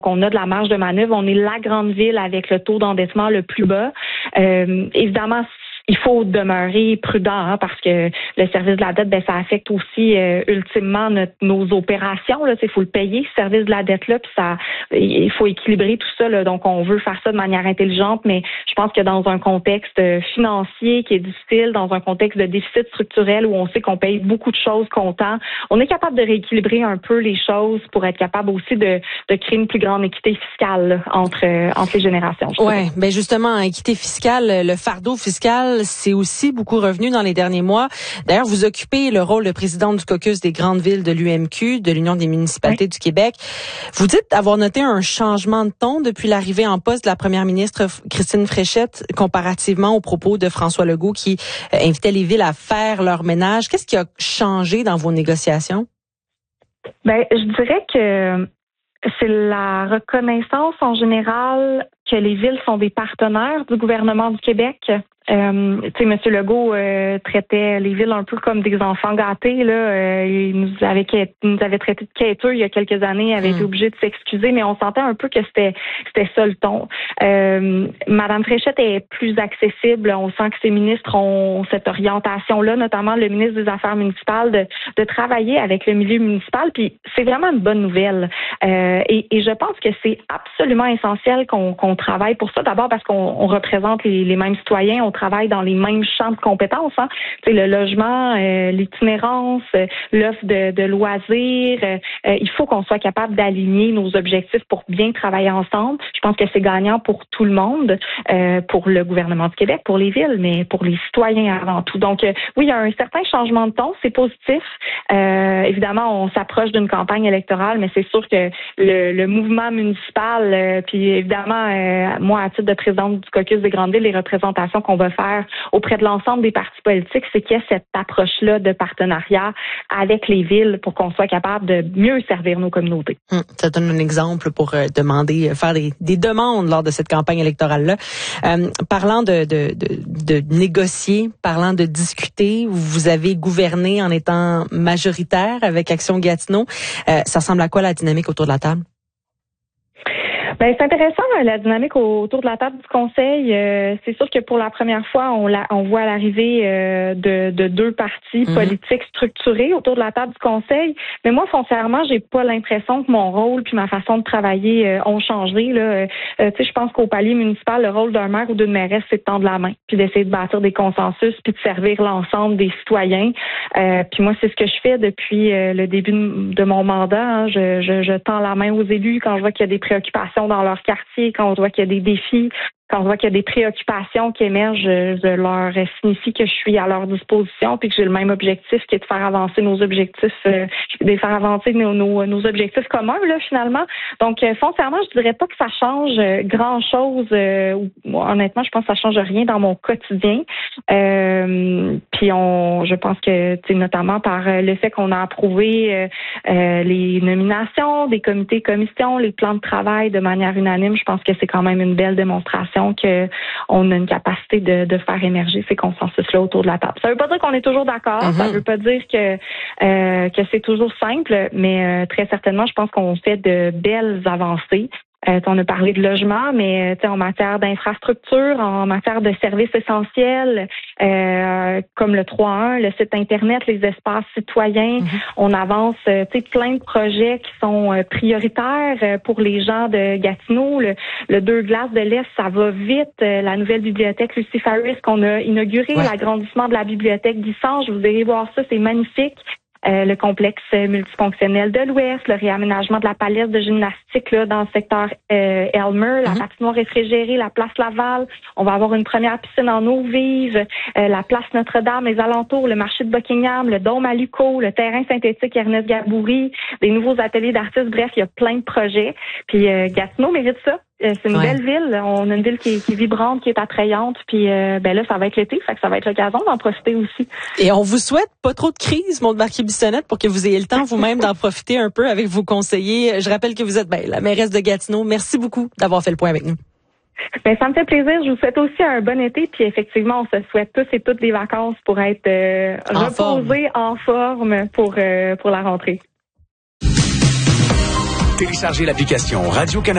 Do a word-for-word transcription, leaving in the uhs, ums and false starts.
qu'on a de la marge de manœuvre. On est la grande ville avec le taux d'endettement le plus bas. Euh, évidemment, il faut demeurer prudent hein, parce que le service de la dette, ben ça affecte aussi euh, ultimement notre, nos opérations. Il faut le payer, ce service de la dette-là, puis ça, il faut équilibrer tout ça. Là, donc, on veut faire ça de manière intelligente, mais je pense que dans un contexte financier qui est difficile, dans un contexte de déficit structurel où on sait qu'on paye beaucoup de choses comptant, on est capable de rééquilibrer un peu les choses pour être capable aussi de, de créer une plus grande équité fiscale là, entre, euh, entre les générations. Oui, ben justement, équité fiscale, le fardeau fiscal, c'est aussi beaucoup revenu dans les derniers mois. D'ailleurs, vous occupez le rôle de présidente du caucus des grandes villes de l'U M Q, de l'Union des municipalités oui. du Québec. Vous dites avoir noté un changement de ton depuis l'arrivée en poste de la première ministre Christine Fréchette comparativement aux propos de François Legault qui euh, invitait les villes à faire leur ménage. Qu'est-ce qui a changé dans vos négociations? Ben, je dirais que c'est la reconnaissance en général que les villes sont des partenaires du gouvernement du Québec. Euh, tu sais, M. Legault euh, traitait les villes un peu comme des enfants gâtés. Là, euh, il nous avait nous avait traité de quêteux il y a quelques années, il avait mmh. été obligé de s'excuser, mais on sentait un peu que c'était c'était ça le ton. Euh, Madame Fréchette est plus accessible. On sent que ses ministres ont cette orientation-là, notamment le ministre des Affaires municipales, de, de travailler avec le milieu municipal. Puis c'est vraiment une bonne nouvelle. Euh, et, et je pense que c'est absolument essentiel qu'on, qu'on travaille pour ça. D'abord parce qu'on on représente les, les mêmes citoyens. On travaille dans les mêmes champs de compétences, hein. Tu sais, le logement, euh, l'itinérance, euh, l'offre de, de loisirs. Euh, euh, il faut qu'on soit capable d'aligner nos objectifs pour bien travailler ensemble. Je pense que c'est gagnant pour tout le monde, euh, pour le gouvernement du Québec, pour les villes, mais pour les citoyens avant tout. Donc, euh, oui, il y a un certain changement de ton, c'est positif. Euh, évidemment, on s'approche d'une campagne électorale, mais c'est sûr que le, le mouvement municipal, euh, puis évidemment, euh, moi, à titre de présidente du caucus des grandes villes, les représentations qu'on va faire auprès de l'ensemble des partis politiques, c'est qu'il y a cette approche-là de partenariat avec les villes pour qu'on soit capable de mieux servir nos communautés. Hum, ça donne un exemple pour euh, demander, faire des, des demandes lors de cette campagne électorale-là. Euh, parlant de, de, de, de négocier, parlant de discuter, vous avez gouverné en étant majoritaire avec Action Gatineau. Euh, ça ressemble à quoi la dynamique autour de la table? Ben c'est intéressant la dynamique autour de la table du Conseil. Euh, c'est sûr que pour la première fois, on, la, on voit l'arrivée euh, de, de deux partis mm-hmm. politiques structurés autour de la table du Conseil. Mais moi, foncièrement, j'ai pas l'impression que mon rôle puis ma façon de travailler euh, ont changé. Là, euh, tu sais, je pense qu'au palier municipal, le rôle d'un maire ou d'une mairesse, c'est de tendre la main puis d'essayer de bâtir des consensus puis de servir l'ensemble des citoyens. Euh, puis moi, c'est ce que je fais depuis euh, le début de mon mandat. Hein. Je, je, je tends la main aux élus quand je vois qu'il y a des préoccupations dans leur quartier, quand on voit qu'il y a des défis, quand on voit qu'il y a des préoccupations qui émergent, je leur signifie que je suis à leur disposition puis que j'ai le même objectif qui est de faire avancer nos objectifs, euh, de faire avancer nos, nos, nos objectifs communs, là, finalement. Donc, euh, foncièrement, je dirais pas que ça change grand-chose. Euh, honnêtement, je pense que ça change rien dans mon quotidien. Euh, puis, on, je pense que, tu sais, notamment par le fait qu'on a approuvé euh, euh, les nominations des comités, commissions, les plans de travail de manière unanime, je pense que c'est quand même une belle démonstration qu'on a une capacité de, de faire émerger ces consensus-là autour de la table. Ça ne veut pas dire qu'on est toujours d'accord, mm-hmm. ça ne veut pas dire que euh, que c'est toujours simple, mais euh, très certainement, je pense qu'on fait de belles avancées. Euh, on a parlé de logement, mais en matière d'infrastructure, en matière de services essentiels, euh, comme le trois un, le site Internet, les espaces citoyens, mm-hmm. on avance euh, plein de projets qui sont euh, prioritaires euh, pour les gens de Gatineau. Le, le deux glaces de l'Est, ça va vite. Euh, la nouvelle bibliothèque Lucy Ferris qu'on a inaugurée, ouais. l'agrandissement de la bibliothèque Guissant, je vous irez voir ça, c'est magnifique. Euh, le complexe multifonctionnel de l'Ouest, le réaménagement de la palette de gymnastique là, dans le secteur euh, Elmer, la mm-hmm. patinoire réfrigérée, la place Laval. On va avoir une première piscine en eau vive, euh, la place Notre-Dame, les alentours, le marché de Buckingham, le dôme à Luco, le terrain synthétique Ernest Gaboury, des nouveaux ateliers d'artistes. Bref, il y a plein de projets. Puis euh, Gatineau mérite ça. C'est une ouais. belle ville. On a une ville qui est, qui est vibrante, qui est attrayante. Puis euh, ben là, ça va être l'été, fait que ça va être l'occasion d'en profiter aussi. Et on vous souhaite pas trop de crise, Maude Marquis-Bissonnette, pour que vous ayez le temps vous-même d'en profiter un peu avec vos conseillers. Je rappelle que vous êtes ben, la mairesse de Gatineau. Merci beaucoup d'avoir fait le point avec nous. Ben, ça me fait plaisir. Je vous souhaite aussi un bon été. Puis effectivement, on se souhaite tous et toutes des vacances pour être euh, en reposés, forme. en forme pour, euh, pour la rentrée. Téléchargez l'application Radio-Canada